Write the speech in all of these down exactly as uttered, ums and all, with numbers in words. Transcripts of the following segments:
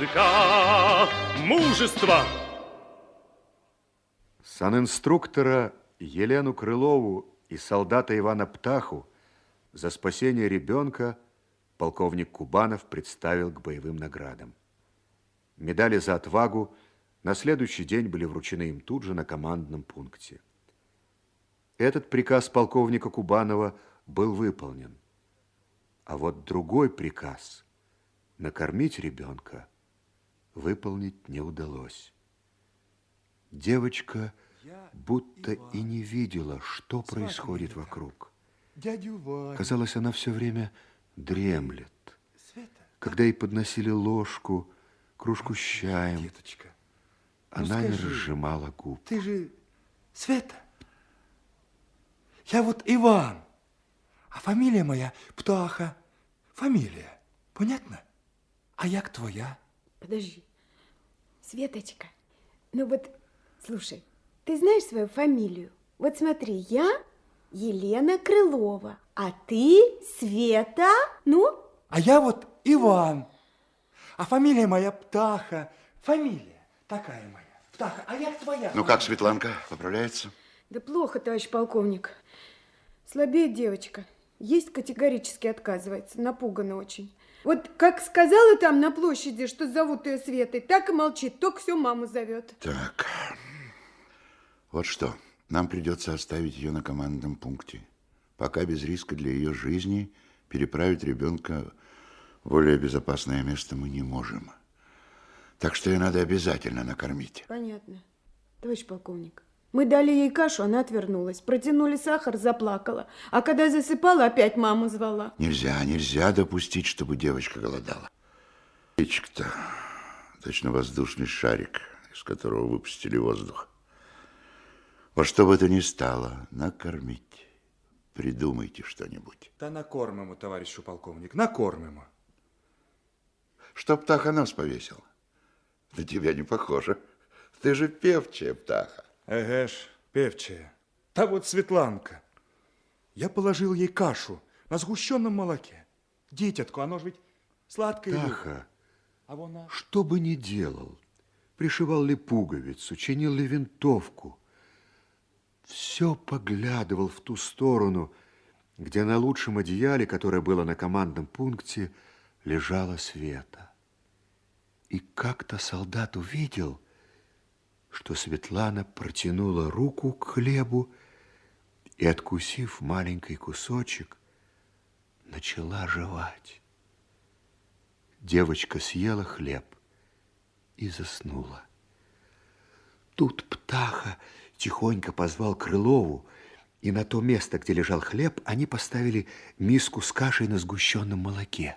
языка мужества. Санинструктора Елену Крылову и солдата Ивана Птаху за спасение ребенка полковник Кубанов представил к боевым наградам. Медали за отвагу на следующий день были вручены им тут же на командном пункте. Этот приказ полковника Кубанова был выполнен. А вот другой приказ – накормить ребенка – выполнить не удалось. Девочка будто и не видела, что происходит вокруг. Казалось, она все время дремлет. Когда ей подносили ложку, кружку с чаем, она не разжимала губ. Ты же Света? Я вот Иван, а фамилия моя Птаха. Фамилия, понятно? А як твоя? Подожди, Светочка, ну вот, слушай, ты знаешь свою фамилию? Вот смотри, я Елена Крылова, а ты Света, ну? А я вот Иван, а фамилия моя Птаха. Фамилия такая моя, Птаха. А як твоя? Ну как, Светланка, поправляется? Да плохо, товарищ полковник. Слабеет девочка. Есть категорически отказывается, напугана очень. Вот как сказала там на площади, что зовут ее Светой, так и молчит, только все маму зовет. Так, вот что, нам придется оставить ее на командном пункте. Пока без риска для ее жизни переправить ребенка в более безопасное место мы не можем. Так что ее надо обязательно накормить. Понятно. Товарищ полковник, мы дали ей кашу, она отвернулась. Протянули сахар, заплакала. А когда засыпала, опять маму звала. Нельзя, нельзя допустить, чтобы девочка голодала. Птичка-то точно воздушный шарик, из которого выпустили воздух. Во что бы то ни стало, накормить. Придумайте что-нибудь. Да накормимо, товарищу полковник, накормимо. Что Птаха нос повесил? На тебя не похоже. Ты же певчая, Птаха. Эге ж, певчая. Та вот Светланка. Я положил ей кашу на сгущенном молоке. Дитятку, оно же ведь сладкое. Птаха, а вона... что бы ни делал, пришивал ли пуговицу, чинил ли винтовку, все поглядывал в ту сторону, где на лучшем одеяле, которое было на командном пункте, лежала Света. И как-то солдат увидел, что Светлана протянула руку к хлебу и, откусив маленький кусочек, начала жевать. Девочка съела хлеб и заснула. Тут Птаха тихонько позвал Крылову, и на то место, где лежал хлеб, они поставили миску с кашей на сгущенном молоке.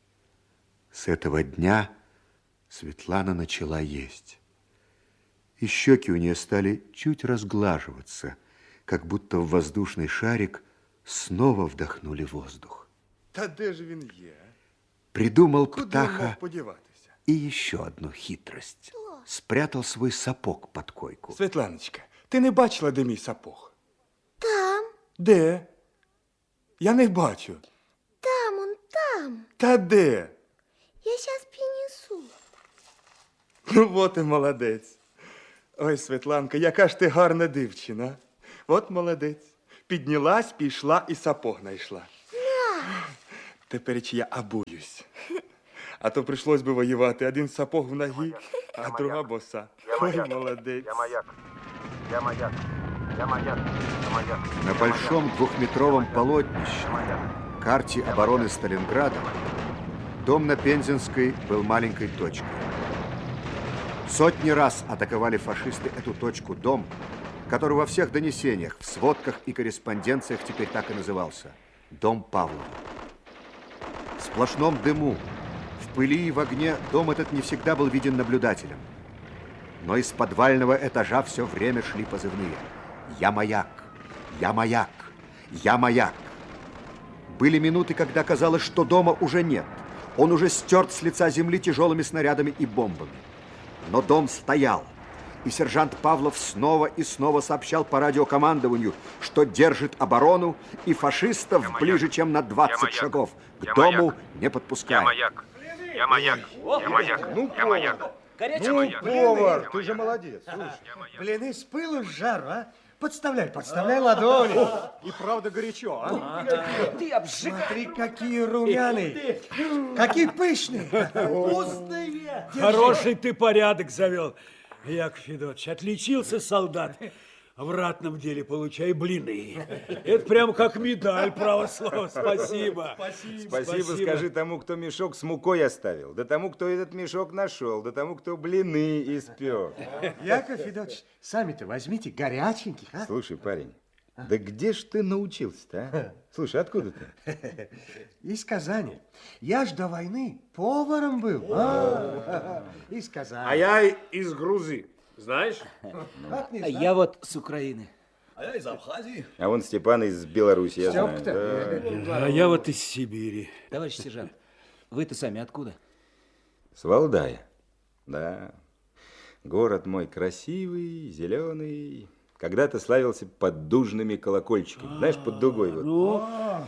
С этого дня Светлана начала есть. И щеки у нее стали чуть разглаживаться, как будто в воздушный шарик снова вдохнули воздух. Та де ж він є? Придумал Куди Птаха мог подіватися? и еще одну хитрость. Спрятал свой сапог под койку. Светланочка, ти не бачила, де мій сапог? Там, Де? Я не бачу. там, он там. Та де? Я сейчас принесу. Ну, от і молодець. Ой, Светланка, яка ж ти гарна дівчина. От молодець. Піднялась, пішла і сапог знайшла. Тепер я обуюсь. А то прийшлось би воювати. Один сапог в ногі, а друга боса. Ой, молодець. Я маяк. Я маяк. Я маяк. Я маяк. На большом двухметровом полотнище, карте обороны Сталинграда, дом на Пензенской был маленькой точкой. Сотни раз атаковали фашисты эту точку, дом, который во всех донесениях, в сводках и корреспонденциях теперь так и назывался – дом Павлова. В сплошном дыму, в пыли и в огне дом этот не всегда был виден наблюдателем. Но из подвального этажа все время шли позывные. «Я маяк! Я маяк! Я маяк!» Были минуты, когда казалось, что дома уже нет. Он уже стерт с лица земли тяжелыми снарядами и бомбами. Но дом стоял, и сержант Павлов снова и снова сообщал по радиокомандованию, что держит оборону, и фашистов ближе, чем на двадцать шагов, к дому не подпускает. Я маяк. Я маяк. Я маяк. Ну, Я маяк. Горячий Ну, маяк. повар, ты же молодец. Блины с пылу с жару, а? Подставляй, подставляй ладони. И правда горячо, а? Ты обжиг. Смотри, какие румяные, какие пышные. Вкусные. Хороший ты порядок завел, Яков Федотович. Отличился солдат. В ратном деле получай блины. Это прям как медаль, право слово. Спасибо. Спасибо, Спасибо, скажи тому, кто мешок с мукой оставил, да тому, кто этот мешок нашел, да тому, кто блины испек. Яков Федотович, сами-то возьмите горяченьких, а? Слушай, парень, да где ж ты научился-то, а? Слушай, откуда ты? Из Казани. Я ж до войны поваром был. А, из Казани. А я из Грузии. Знаешь? Как не А знаю. я вот с Украины. А я из Абхазии. А вон Степан из Беларуси, я знаю. Стёпка-то. Да. А я вот из Сибири. Товарищ сержант, вы-то сами откуда? С Валдая. Да. Город мой красивый, зеленый. Когда-то славился поддужными колокольчиками. Знаешь, под дугой вот. Ну,